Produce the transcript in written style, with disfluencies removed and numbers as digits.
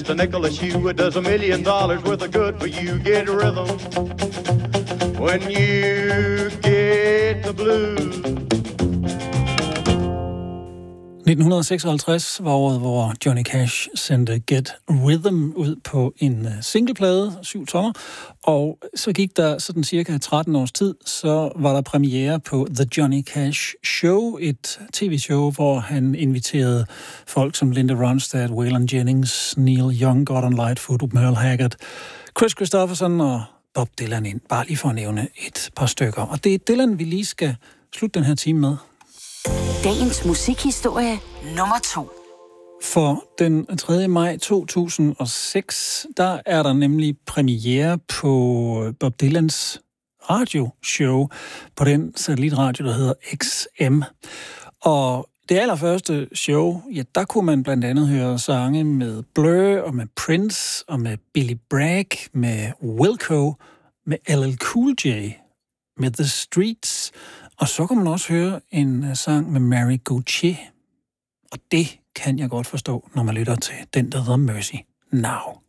just a nickel a shoe. It does $1 million worth of good for you. Get rhythm when you get the blues. 1956 var året, hvor Johnny Cash sendte Get Rhythm ud på en singleplade, 7 tommer, og så gik der sådan cirka 13 års tid, så var der premiere på The Johnny Cash Show, et tv-show, hvor han inviterede folk som Linda Ronstadt, Waylon Jennings, Neil Young, Gordon Lightfoot, Merle Haggard, Chris Christopherson og Bob Dylan ind, bare lige for at nævne et par stykker. Og det er Dylan, vi lige skal slutte den her time med. Dagens musikhistorie nummer 2. For den 3. maj 2006, der er der nemlig premiere på Bob Dylans radioshow på den satellitradio, der hedder XM. Og det allerførste show, ja, der kunne man blandt andet høre sange med Blur og med Prince og med Billy Bragg, med Wilco, med LL Cool J, med The Streets. Og så kan man også høre en sang med Mary Gauthier. Og det kan jeg godt forstå, når man lytter til den, der hedder Mercy Now.